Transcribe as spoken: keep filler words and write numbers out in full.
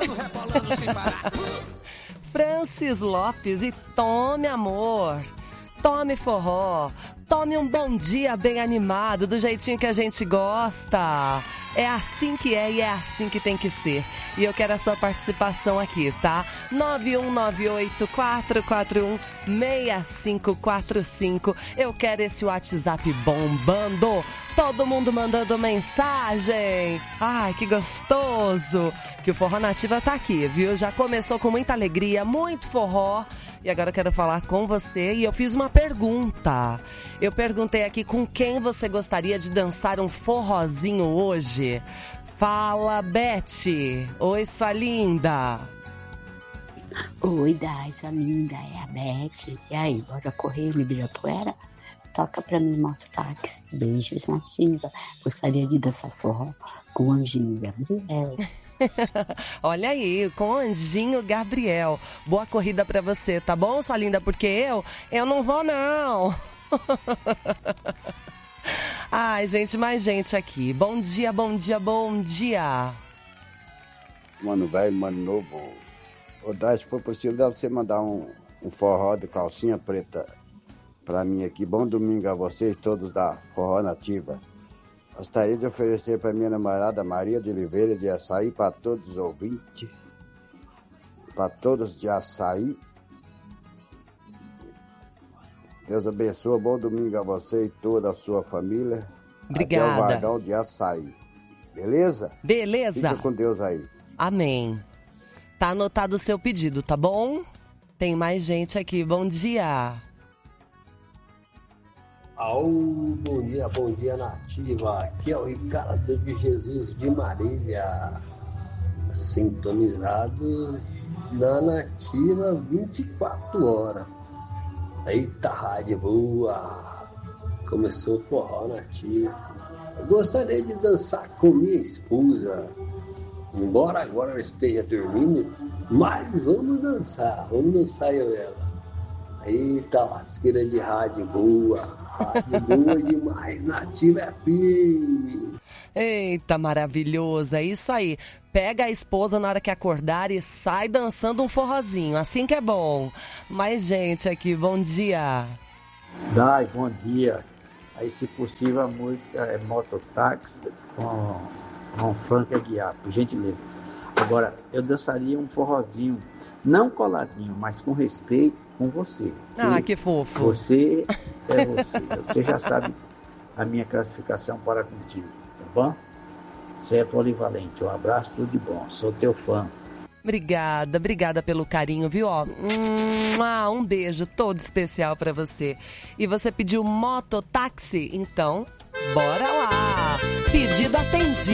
Francis Lopes e Tome Amor. Tome forró, tome um bom dia bem animado, do jeitinho que a gente gosta. É assim que é e é assim que tem que ser. E eu quero a sua participação aqui, tá? nove um nove oito, quatro quatro um, seis cinco quatro cinco. Eu quero esse WhatsApp bombando. Todo mundo mandando mensagem. Ai, que gostoso. Que o Forró Nativa tá aqui, viu? Já começou com muita alegria, muito forró. E agora eu quero falar com você e eu fiz uma pergunta. Eu perguntei aqui com quem você gostaria de dançar um forrozinho hoje. Fala, Beth. Oi, sua linda. Oi, Dai, sua linda. É a Beth. E aí, bora correr no Ibirapuera? Toca pra mim, mototáxi. Beijos, Nativa. Gostaria de dançar forró com o Anjinho Gabriel. Olha aí, com o Anjinho Gabriel. Boa corrida pra você, tá bom, sua linda? Porque eu, eu não vou não. Ai, gente, mais gente aqui. Bom dia, bom dia, bom dia. Mano velho, mano novo. Ô, Dai, se for possível, dá você mandar um, um forró de calcinha preta pra mim aqui. Bom domingo a vocês, todos da Forró Nativa. Gostaria de oferecer para minha namorada Maria de Oliveira de Açaí, para todos os ouvintes, para todos de Açaí. Deus abençoe, bom domingo a você e toda a sua família. Obrigada. Até o Vagão de Açaí. Beleza? Beleza. Fica com Deus aí. Amém. Tá anotado o seu pedido, tá bom? Tem mais gente aqui, bom dia. Ao, bom dia, bom dia, Nativa. Aqui é o Ricardo de Jesus de Marília, sintonizado na Nativa vinte e quatro horas. Eita, rádio boa! Começou o Forró Nativa. Eu gostaria de dançar com minha esposa, embora agora ela esteja dormindo, mas vamos dançar, vamos dançar eu e ela. Eita, lasqueira de rádio boa! Rádio boa demais, Nativa é firme. Eita, maravilhoso, é isso aí. Pega a esposa na hora que acordar e sai dançando um forrozinho, assim que é bom. Mais gente aqui, bom dia. Dai, bom dia. Aí, se possível, a música é Mototáxi com, com Frank Aguiar, por gentileza. Agora, eu dançaria um forrozinho, não coladinho, mas com respeito com você. Ah, que fofo. Você é você. Você já sabe a minha classificação para contigo, tá bom? Você é polivalente. Um abraço, tudo de bom. Sou teu fã. Obrigada, obrigada pelo carinho, viu? Ó, um beijo todo especial pra você. E você pediu mototáxi? Então, bora lá! Pedido atendido.